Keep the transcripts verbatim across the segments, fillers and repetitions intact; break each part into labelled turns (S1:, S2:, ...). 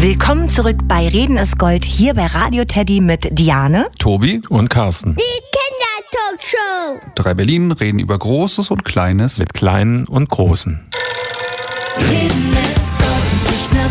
S1: Willkommen zurück bei Reden ist Gold, hier bei Radio Teddy mit Diane,
S2: Tobi und Carsten.
S3: Die Kindertalkshow.
S2: Drei Berlin reden über Großes und Kleines.
S4: Mit Kleinen und Großen.
S1: Reden ist Gold, nicht nur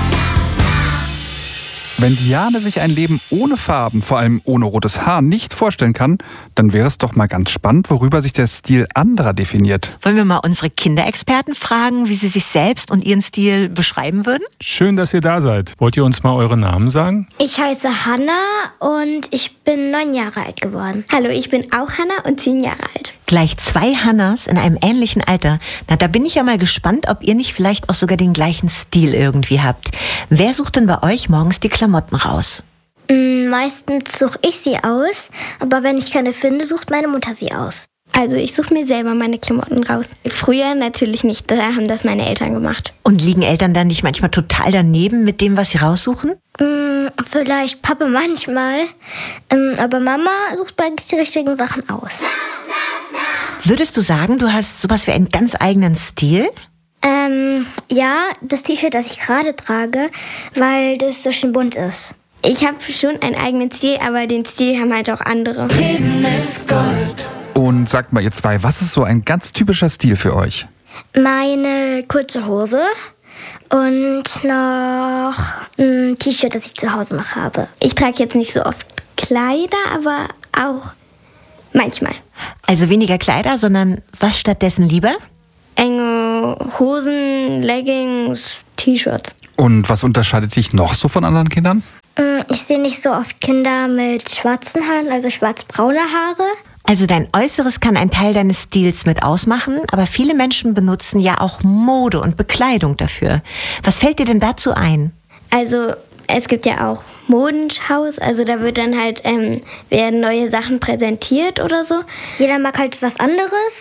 S2: Wenn Diane sich ein Leben ohne Farben, vor allem ohne rotes Haar, nicht vorstellen kann, dann wäre es doch mal ganz spannend, worüber sich der Stil anderer definiert.
S1: Wollen wir mal unsere Kinderexperten fragen, wie sie sich selbst und ihren Stil beschreiben würden?
S4: Schön, dass ihr da seid. Wollt ihr uns mal eure Namen sagen?
S3: Ich heiße Hanna und ich bin neun Jahre alt geworden. Hallo, ich bin auch Hanna und zehn Jahre alt.
S1: Gleich zwei Hannas in einem ähnlichen Alter. Na, da bin ich ja mal gespannt, ob ihr nicht vielleicht auch sogar den gleichen Stil irgendwie habt. Wer sucht denn bei euch morgens die Klamotten raus?
S3: Mm, meistens suche ich sie aus, aber wenn ich keine finde, sucht meine Mutter sie aus. Also ich suche mir selber meine Klamotten raus. Früher natürlich nicht, da haben das meine Eltern gemacht.
S1: Und liegen Eltern dann nicht manchmal total daneben mit dem, was sie raussuchen?
S3: Mm, vielleicht Papa manchmal, ähm, aber Mama sucht bei die richtigen Sachen aus.
S1: Würdest du sagen, du hast sowas wie einen ganz eigenen Stil?
S3: Ähm, ja, das T-Shirt, das ich gerade trage, weil das so schön bunt ist. Ich habe schon einen eigenen Stil, aber den Stil haben halt auch andere.
S1: Reden ist Gold.
S2: Und sagt mal, ihr zwei, was ist so ein ganz typischer Stil für euch?
S3: Meine kurze Hose und noch ein T-Shirt, das ich zu Hause noch habe. Ich trage jetzt nicht so oft Kleider, aber auch manchmal.
S1: Also weniger Kleider, sondern was stattdessen lieber?
S3: Enge Hosen, Leggings, T-Shirts.
S2: Und was unterscheidet dich noch so von anderen Kindern?
S3: Ich sehe nicht so oft Kinder mit schwarzen Haaren, also schwarz-braune Haare.
S1: Also dein Äußeres kann ein Teil deines Stils mit ausmachen, aber viele Menschen benutzen ja auch Mode und Bekleidung dafür. Was fällt dir denn dazu ein?
S3: Also es gibt ja auch Modenschaus, also da wird dann halt ähm, werden neue Sachen präsentiert oder so. Jeder mag halt was anderes.